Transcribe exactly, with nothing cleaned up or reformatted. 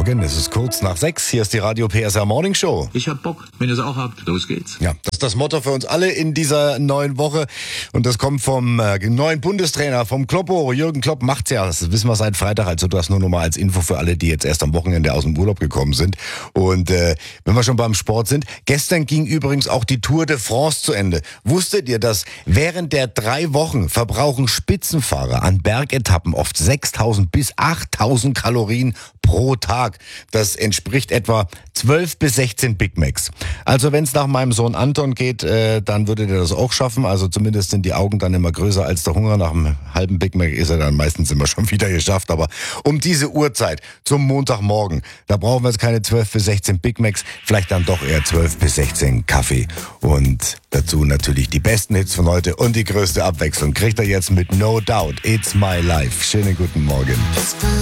Morgen, es ist kurz nach sechs. Hier ist die Radio P S R Morning Show. Ich hab Bock, wenn ihr es auch habt, los geht's. Ja, das ist das Motto für uns alle in dieser neuen Woche. Und das kommt vom äh, neuen Bundestrainer, vom Kloppo. Jürgen Klopp macht's ja, das wissen wir seit Freitag. Also das nur noch mal als Info für alle, die jetzt erst am Wochenende aus dem Urlaub gekommen sind. Und äh, wenn wir schon beim Sport sind, gestern ging übrigens auch die Tour de France zu Ende. Wusstet ihr, dass während der drei Wochen verbrauchen Spitzenfahrer an Bergetappen oft sechstausend bis achttausend Kalorien pro Tag? Das entspricht etwa zwölf bis sechzehn Big Macs. Also wenn es nach meinem Sohn Anton geht, äh, dann würde der das auch schaffen. Also zumindest sind die Augen dann immer größer als der Hunger. Nach einem halben Big Mac ist er dann meistens immer schon wieder geschafft. Aber um diese Uhrzeit zum Montagmorgen, da brauchen wir jetzt keine zwölf bis sechzehn Big Macs, vielleicht dann doch eher zwölf bis sechzehn Kaffee. Und dazu natürlich die besten Hits von heute und die größte Abwechslung kriegt er jetzt mit No Doubt, It's My Life. Schönen guten Morgen.